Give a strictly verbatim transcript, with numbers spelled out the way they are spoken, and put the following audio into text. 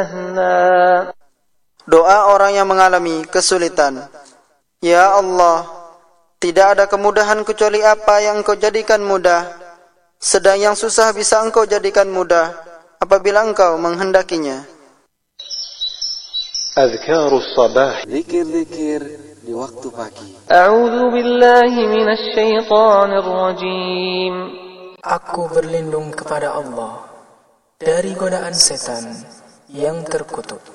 Doa orang yang mengalami kesulitan. Ya Allah, tidak ada kemudahan kecuali apa yang Engkau jadikan mudah, sedang yang susah bisa Engkau jadikan mudah apabila Engkau menghendakinya. Azkarus sabah, zikir-zikir di waktu pagi. A'udzu billahi minasy syaithanir rajim. Aku berlindung kepada Allah dari godaan setan yang terkutuk.